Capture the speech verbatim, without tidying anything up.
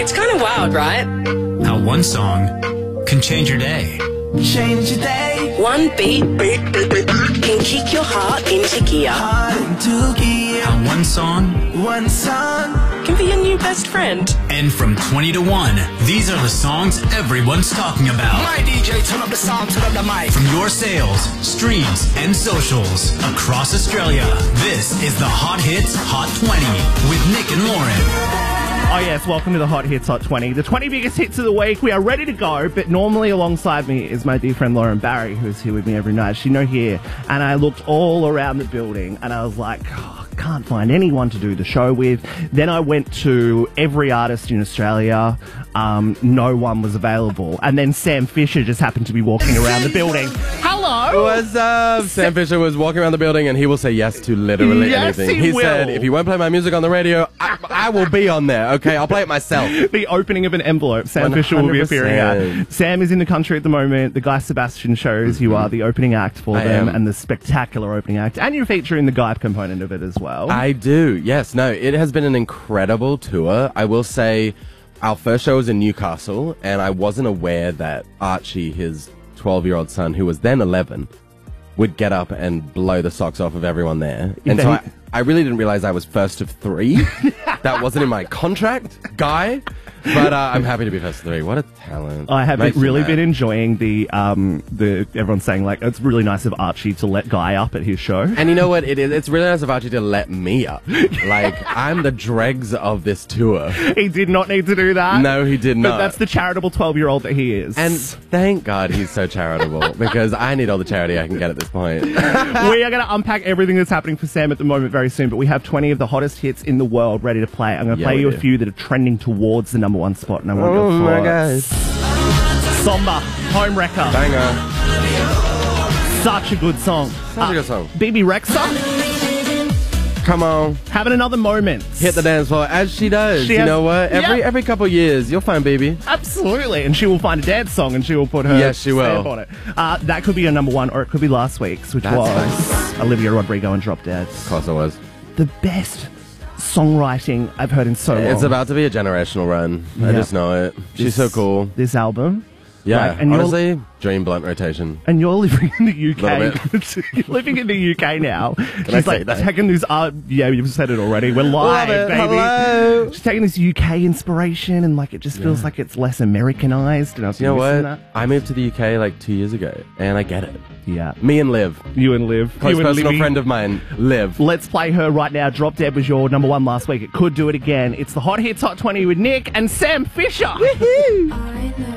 It's kind of wild, right? How one song can change your day. Change your day. One beat, beat, beat, beat, can kick your heart into gear. Heart into gear. How one song One song Can be your new best friend. And from twenty to one, these are the songs everyone's talking about. My D J, turn up the sound, turn up the mic. From your sales, streams, and socials across Australia, this is the Hot Hits Hot twenty with Nick and Lauren. Oh yes, welcome to the Hot Hits Hot twenty. The twenty biggest hits of the week. We are ready to go, but normally alongside me is my dear friend Lauren Barry, who's here with me every night. She's not here. And I looked all around the building and I was like, oh, I can't find anyone to do the show with. Then I went to every artist in Australia. Um, no one was available. And then Sam Fisher just happened to be walking around the building. Hello! What's up? Sam Fisher was walking around the building and he will say yes to literally Yes, anything. he He will. said, if you won't play my music on the radio, I, I will be on there, okay? I'll play it myself. The opening of an envelope. Sam one hundred Fisher will be appearing at. percent. Sam is in the country at the moment. The Guy Sebastian shows. You are the opening act for I them am. and the spectacular opening act. And you're featuring the Guy component of it as well. I do, yes. No, it has been an incredible tour. I will say our first show was in Newcastle and I wasn't aware that Archie, his twelve-year-old son, who was then eleven, would get up and blow the socks off of everyone there. And so I, I really didn't realize I was first of three. That wasn't in my contract, Guy. But uh, I'm happy to be first of three. What a talent. I have Makes me really mad. been enjoying the, um, the, everyone's saying like, it's really nice of Archie to let Guy up at his show. And you know what? It is. It's really nice of Archie to let me up. Like, I'm the dregs of this tour. He did not need to do that. No, he did But not. that's the charitable twelve-year-old that he is. And thank God he's so charitable because I need all the charity I can get at this point. We are going to unpack everything that's happening for Sam at the moment very soon, but we have twenty of the hottest hits in the world ready to play. I'm going to Yeah, play we you a do. few that are trending towards the number one spot, and I want Oh your my thoughts. gosh. Somber, Home Wrecker. Banger. Such a good song. Such a good song. B B Rexa, Come on. having another moment. Hit the dance floor as she does. She you has- know what? Every Yeah. every couple of years, you'll find baby. Absolutely, and she will find a dance song and she will put her Yes, she will. stamp on it. Uh, that could be a number one, or it could be last week's, which That's was nice. Olivia Rodrigo and Drop Dead. Of course it was. The best songwriting I've heard in so long. It's about to be a generational run. I Yeah. just know it. She's so cool. This album. Yeah, Like, and you're- honestly, dream blunt rotation. And you're living in the U K. Little You're living in the U K now. She's I say like that? taking this. Uh, yeah, you've said it already. We're live, Love it. baby. Hello. She's taking this U K inspiration, and like it just feels like it's less Americanized. And I was You know missing what? that. I moved to the U K like two years ago, and I get it. Yeah, Me and Liv, you and Liv, close you and personal Livy. friend of mine, Liv. Let's play her right now. Drop Dead was your number one last week. It could do it again. It's the Hot Hits Hot twenty with Nick and Sam Fisher. I know